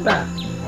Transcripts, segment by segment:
Binata.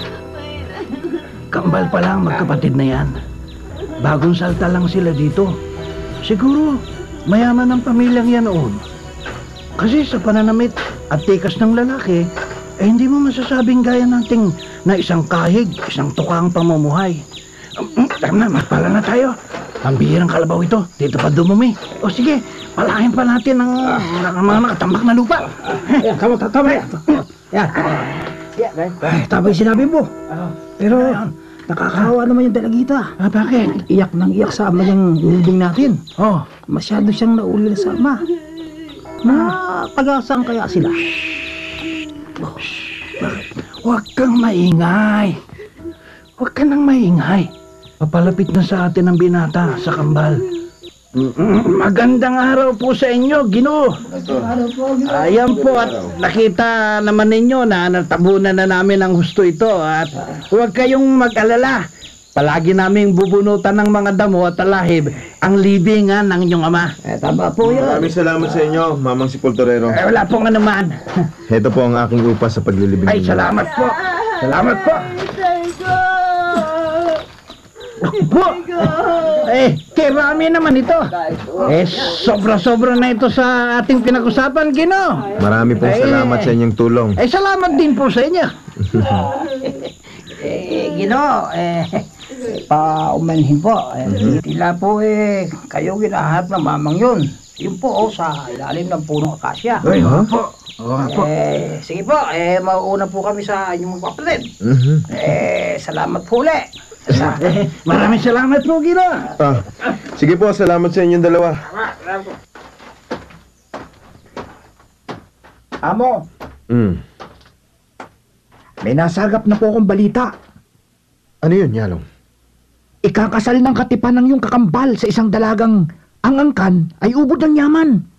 Kambal pa lang magkapatid na yan. Bagong salta lang sila dito. Siguro, mayaman ang pamilyang yan noon. Kasi sa pananamit at tikas ng lalaki, hindi mo masasabing gaya nating na isang kahig, isang tukang pamumuhay. Tara na, magpala na tayo. Ang bihirang kalabaw ito, dito pa dumumi. O sige, palahin pa natin ang mga nakatambak na lupa. Tama. Yan. Ay, tama yung sinabi mo. Pero, nakakahawa naman yung dalagita. Bakit? Iyak nang iyak sa ama yung nilibing natin. Oh, Masyado siyang naulila sa ama. Taga-saan kaya sila? huwag kang maingay. Huwag ka nang maingay. Papalapit na sa atin ang binata sa kambal. Magandang araw po sa inyo, Ginoo. Ayan po at nakita naman ninyo na natabunan na namin ang husto ito at huwag kayong mag-alala. Palagi naming bubunutan ng mga damo at talahib ang libingan ng inyong ama. Tama po yun. Maraming salamat sa inyo, Mamang Sepulturero. Wala pong anuman. Ito po ang aking upa sa paglilibing Ay, ninyo. salamat po. Salamat po. Po. Kirami naman ito. Sobra-sobra na ito sa ating pinag-usapan, Ginoo. Marami pong salamat sa inyong tulong. Salamat din po sa inyo. Ginoo, paumanhin po. Tila po kayo ginahanap ng mamang yun. Yun po sa ilalim ng punong akasya. Ay, po. Po. Sige po, mauuna po kami sa inyong kapatid. Salamat po ulit. Maraming salamat po, Ginoo. Sige po, salamat sa inyong dalawa. Amo, May nasagap na po akong balita. Ano yun, Yalong? Ikakasal ng katipan ng iyong kakambal sa isang dalagang ang angkan ay ubod ng yaman.